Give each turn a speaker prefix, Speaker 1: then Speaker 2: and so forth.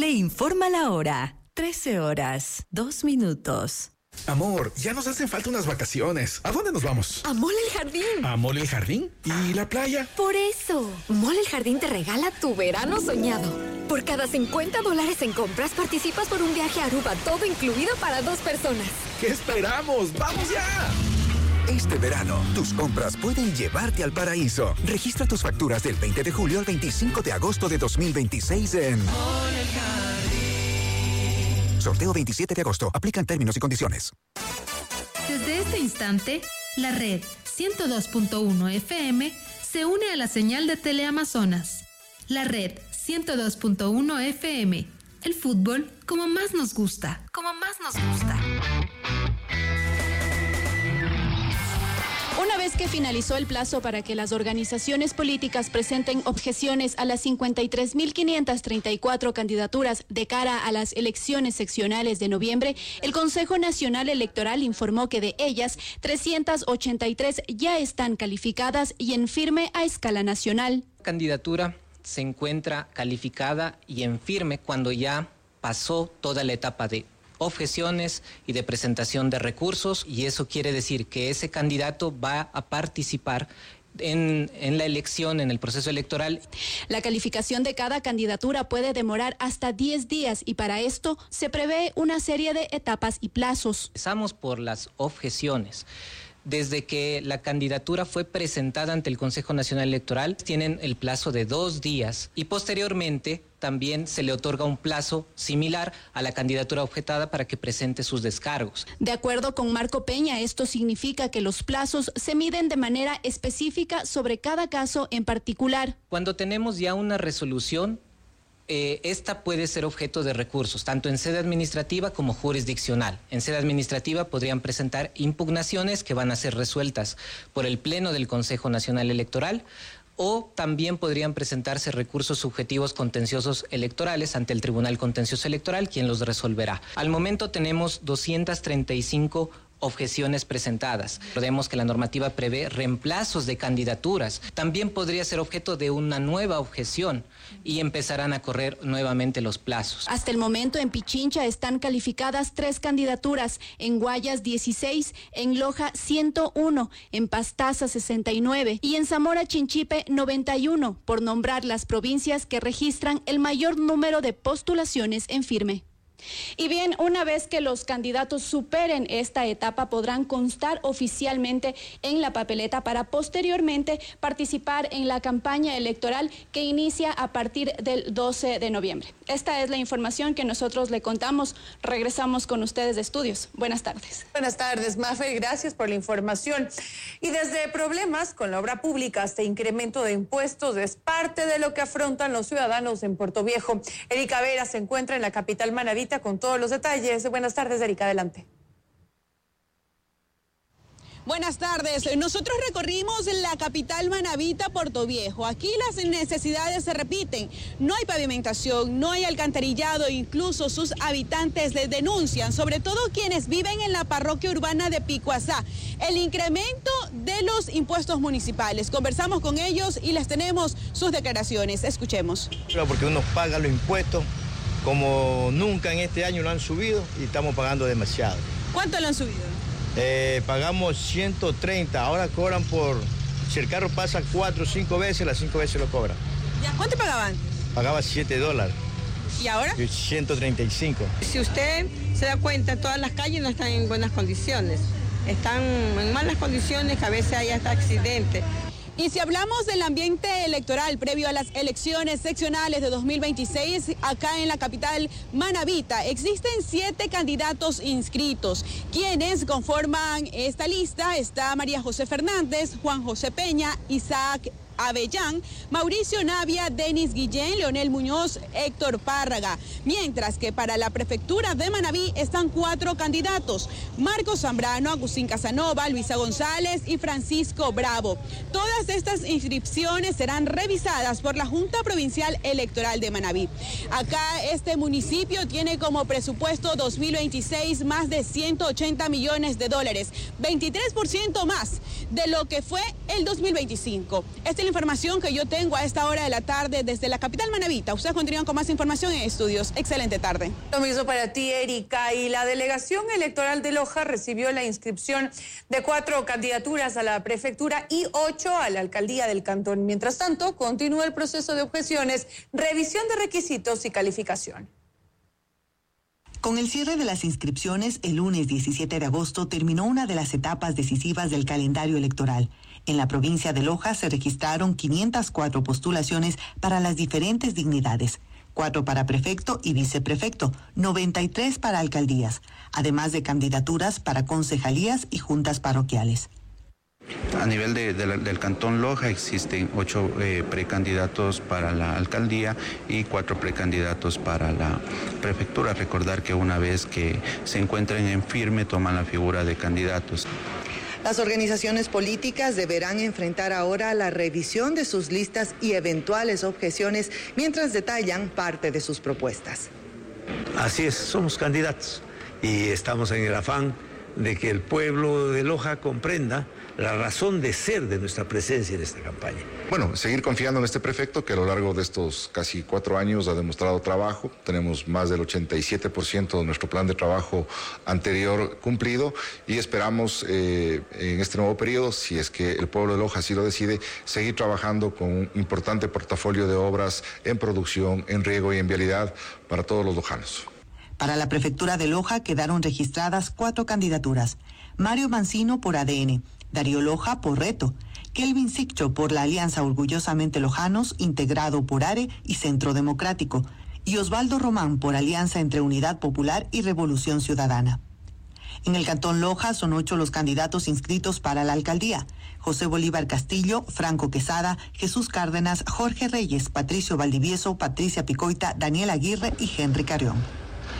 Speaker 1: le informa la hora. 13 horas, 2 minutos.
Speaker 2: Amor, ya nos hacen falta unas vacaciones. ¿A dónde nos vamos?
Speaker 3: A Mall El Jardín.
Speaker 2: ¿A Mall El Jardín? ¿Y la playa?
Speaker 3: Por eso, Mall El Jardín te regala tu verano soñado. Por cada $50 en compras participas por un viaje a Aruba, todo incluido para 2 personas.
Speaker 2: ¿Qué esperamos? ¡Vamos ya!
Speaker 4: Este verano, tus compras pueden llevarte al paraíso. Registra tus facturas del 20 de julio al 25 de agosto de 2026 en Mall El Jardín. Sorteo 27 de agosto. Aplican términos y condiciones.
Speaker 5: Desde este instante, la red 102.1 FM se une a la señal de Teleamazonas. La red 102.1 FM. El fútbol como más nos gusta. Como más nos gusta.
Speaker 6: Una vez que finalizó el plazo para que las organizaciones políticas presenten objeciones a las 53.534 candidaturas de cara a las elecciones seccionales de noviembre, el Consejo Nacional Electoral informó que de ellas, 383 ya están calificadas y en firme a escala nacional.
Speaker 7: La candidatura se encuentra calificada y en firme cuando ya pasó toda la etapa de objeciones y de presentación de recursos, y eso quiere decir que ese candidato va a participar en la elección, en el proceso electoral.
Speaker 6: La calificación de cada candidatura puede demorar hasta 10 días y para esto se prevé una serie de etapas y plazos.
Speaker 7: Empezamos por las objeciones. Desde que la candidatura fue presentada ante el Consejo Nacional Electoral, tienen el plazo de 2 días y posteriormente también se le otorga un plazo similar a la candidatura objetada para que presente sus descargos.
Speaker 6: De acuerdo con Marco Peña, esto significa que los plazos se miden de manera específica sobre cada caso en particular.
Speaker 7: Cuando tenemos ya una resolución, esta puede ser objeto de recursos, tanto en sede administrativa como jurisdiccional. En sede administrativa podrían presentar impugnaciones que van a ser resueltas por el Pleno del Consejo Nacional Electoral, o también podrían presentarse recursos subjetivos contenciosos electorales ante el Tribunal Contencioso Electoral, quien los resolverá. Al momento tenemos 235 objeciones presentadas. Recordemos que la normativa prevé reemplazos de candidaturas. También podría ser objeto de una nueva objeción y empezarán a correr nuevamente los plazos.
Speaker 6: Hasta el momento en Pichincha están calificadas 3 candidaturas, en Guayas 16, en Loja 101, en Pastaza 69 y en Zamora Chinchipe 91, por nombrar las provincias que registran el mayor número de postulaciones en firme. Y bien, una vez que los candidatos superen esta etapa, podrán constar oficialmente en la papeleta para posteriormente participar en la campaña electoral que inicia a partir del 12 de noviembre. Esta es la información que nosotros le contamos. Regresamos con ustedes de estudios. Buenas tardes.
Speaker 8: Buenas tardes, Mafe. Gracias por la información. Y desde problemas con la obra pública hasta incremento de impuestos es parte de lo que afrontan los ciudadanos en Puerto Viejo. Erika Vera se encuentra en la capital manabita con todos los detalles. Buenas tardes, Erika, adelante.
Speaker 9: Buenas tardes. Nosotros recorrimos la capital manabita, Puerto Viejo. Aquí las necesidades se repiten. No hay pavimentación, no hay alcantarillado, incluso sus habitantes les denuncian, sobre todo quienes viven en la parroquia urbana de Picuazá, el incremento de los impuestos municipales. Conversamos con ellos y les tenemos sus declaraciones. Escuchemos.
Speaker 10: Porque uno paga los impuestos como nunca en este año lo han subido y estamos pagando demasiado.
Speaker 9: ¿Cuánto lo han subido?
Speaker 10: Pagamos 130, ahora cobran por, si el carro pasa 4 o 5 veces, las 5 veces lo cobran.
Speaker 9: ¿Ya cuánto pagaban?
Speaker 10: Pagaba $7.
Speaker 9: ¿Y ahora?
Speaker 10: 135.
Speaker 11: Si usted se da cuenta, todas las calles no están en buenas condiciones. Están en malas condiciones, que a veces hay hasta accidentes.
Speaker 9: Y si hablamos del ambiente electoral previo a las elecciones seccionales de 2026, acá en la capital manabita, existen 7 candidatos inscritos. Quienes conforman esta lista está María José Fernández, Juan José Peña, Isaac Avellán, Mauricio Navia, Denis Guillén, Leonel Muñoz, Héctor Párraga. Mientras que para la prefectura de Manabí están 4 candidatos: Marcos Zambrano, Agustín Casanova, Luisa González y Francisco Bravo. Todas estas inscripciones serán revisadas por la Junta Provincial Electoral de Manabí. Acá este municipio tiene como presupuesto 2026 más de $180 millones, 23% más de lo que fue el 2025. Esta la información que yo tengo a esta hora de la tarde desde la capital manabita. Ustedes continúan con más información en estudios. Excelente tarde.
Speaker 8: Lo mismo para ti, Erika. Y la delegación electoral de Loja recibió la inscripción de 4 candidaturas a la prefectura y 8 a la alcaldía del cantón. Mientras tanto, continúa el proceso de objeciones, revisión de requisitos y calificación.
Speaker 12: Con el cierre de las inscripciones, el lunes 17 de agosto terminó una de las etapas decisivas del calendario electoral. En la provincia de Loja se registraron 504 postulaciones para las diferentes dignidades, 4 para prefecto y viceprefecto, 93 para alcaldías, además de candidaturas para concejalías y juntas parroquiales.
Speaker 13: A nivel del Cantón Loja existen 8 precandidatos para la alcaldía y 4 precandidatos para la prefectura. Recordar que una vez que se encuentren en firme toman la figura de candidatos.
Speaker 14: Las organizaciones políticas deberán enfrentar ahora la revisión de sus listas y eventuales objeciones mientras detallan parte de sus propuestas.
Speaker 15: Así es, somos candidatos y estamos en el afán de que el pueblo de Loja comprenda la razón de ser de nuestra presencia en esta campaña.
Speaker 16: Bueno, seguir confiando en este prefecto que a lo largo de estos casi 4 años ha demostrado trabajo. Tenemos más del 87% de nuestro plan de trabajo anterior cumplido y esperamos en este nuevo periodo, si es que el pueblo de Loja así lo decide, seguir trabajando con un importante portafolio de obras en producción, en riego y en vialidad para todos los lojanos.
Speaker 12: Para la prefectura de Loja quedaron registradas 4 candidaturas. Mario Mancino por ADN, Darío Loja por Reto, Kelvin Siccho por la Alianza Orgullosamente Lojanos, integrado por ARE y Centro Democrático, y Osvaldo Román por Alianza entre Unidad Popular y Revolución Ciudadana. En el Cantón Loja son 8 los candidatos inscritos para la alcaldía: José Bolívar Castillo, Franco Quesada, Jesús Cárdenas, Jorge Reyes, Patricio Valdivieso, Patricia Picoita, Daniel Aguirre y Henry Carrión.